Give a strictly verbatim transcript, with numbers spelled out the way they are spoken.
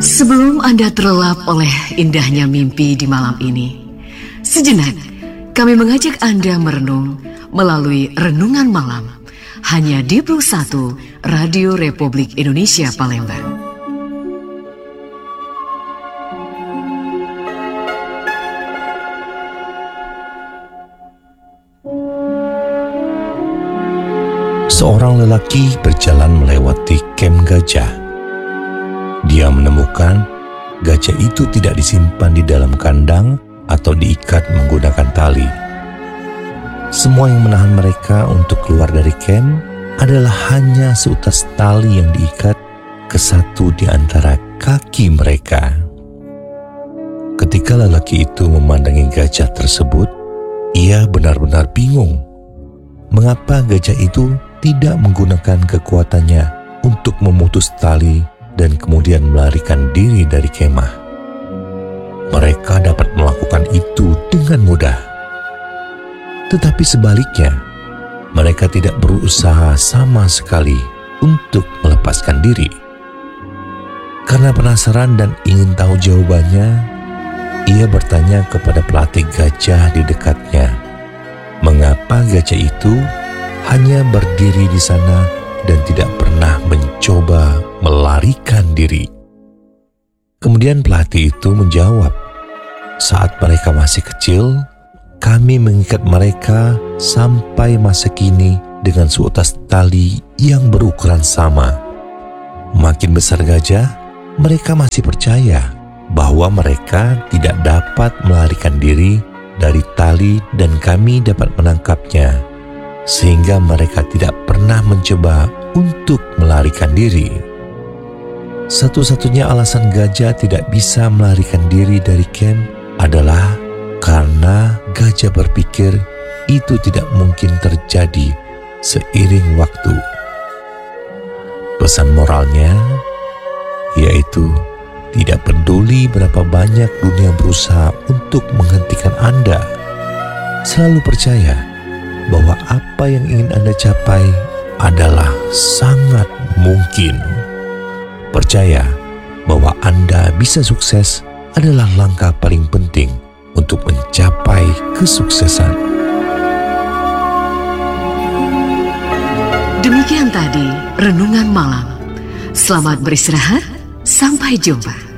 Sebelum Anda terlelap oleh indahnya mimpi di malam ini, sejenak kami mengajak Anda merenung melalui Renungan Malam hanya di Plus satu Radio Republik Indonesia Palembang. Seorang lelaki berjalan melewati kamp gajah. Dia menemukan gajah itu tidak disimpan di dalam kandang atau diikat menggunakan tali. Semua yang menahan mereka untuk keluar dari kamp adalah hanya seutas tali yang diikat ke satu di antara kaki mereka. Ketika lelaki itu memandangi gajah tersebut, ia benar-benar bingung. Mengapa gajah itu tidak menggunakan kekuatannya untuk memutus tali dan kemudian melarikan diri dari kemah? Mereka dapat melakukan itu dengan mudah. Tetapi sebaliknya, mereka tidak berusaha sama sekali untuk melepaskan diri. Karena penasaran dan ingin tahu jawabannya, ia bertanya kepada pelatih gajah di dekatnya, mengapa gajah itu hanya berdiri di sana dan tidak pernah mencoba melarikan diri. Kemudian pelatih itu menjawab, saat mereka masih kecil, kami mengikat mereka sampai masa kini dengan seutas tali yang berukuran sama. Makin besar gajah, mereka masih percaya bahwa mereka tidak dapat melarikan diri dari tali dan kami dapat menangkapnya, sehingga mereka tidak pernah mencoba untuk melarikan diri. Satu-satunya alasan gajah tidak bisa melarikan diri dari kamp adalah karena gajah berpikir itu tidak mungkin terjadi seiring waktu. Pesan moralnya yaitu tidak peduli berapa banyak dunia berusaha untuk menghentikan Anda, selalu percaya bahwa apa yang ingin Anda capai adalah sangat mungkin. Percaya bahwa Anda bisa sukses adalah langkah paling penting untuk mencapai kesuksesan. Demikian tadi Renungan Malam. Selamat beristirahat, sampai jumpa.